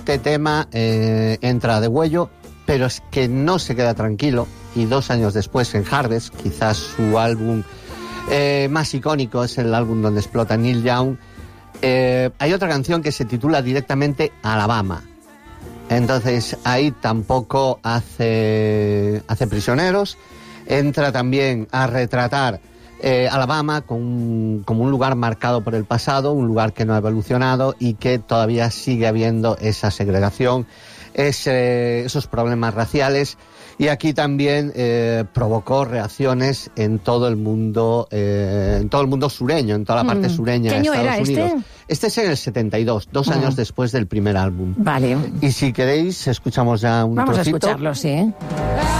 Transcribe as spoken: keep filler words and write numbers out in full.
Este tema eh, entra de huello, pero es que no se queda tranquilo, y dos años después en Hardest, quizás su álbum eh, más icónico, es el álbum donde explota Neil Young, eh, hay otra canción que se titula directamente Alabama. Entonces ahí tampoco hace, hace prisioneros, entra también a retratar eh, Alabama como un, como un lugar marcado por el pasado, un lugar que no ha evolucionado y que todavía sigue habiendo esa segregación, ese, esos problemas raciales, y aquí también eh, provocó reacciones en todo el mundo, eh, en todo el mundo sureño, en toda la parte Mm. sureña ¿Qué de año Estados era Unidos. este? Este es en el setenta y dos, dos Mm. años después del primer álbum. Vale. Y si queréis, escuchamos ya un Vamos trocito. a escucharlo, sí.